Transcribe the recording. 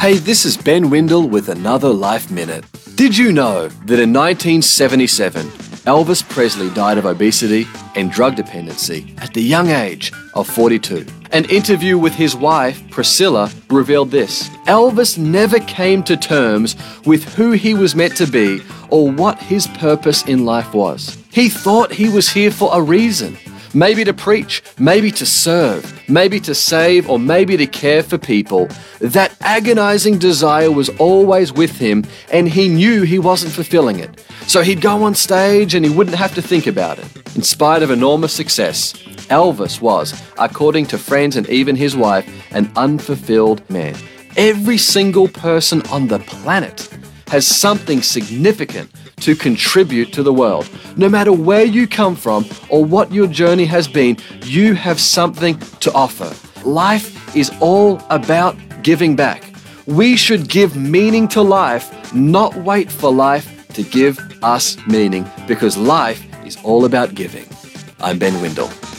Hey, this is Ben Windle with another Life Minute. Did you know that in 1977, Elvis Presley died of obesity and drug dependency at the young age of 42? An interview with his wife, Priscilla, revealed this. Elvis never came to terms with who he was meant to be or what his purpose in life was. He thought he was here for a reason. Maybe to preach, maybe to serve, maybe to save, or maybe to care for people. That agonizing desire was always with him, and he knew he wasn't fulfilling it. So he'd go on stage and he wouldn't have to think about it. In spite of enormous success, Elvis was, according to friends and even his wife, an unfulfilled man. Every single person on the planet has something significant to contribute to the world. No matter where you come from or what your journey has been, you have something to offer. Life is all about giving back. We should give meaning to life, not wait for life to give us meaning, because life is all about giving. I'm Ben Windle.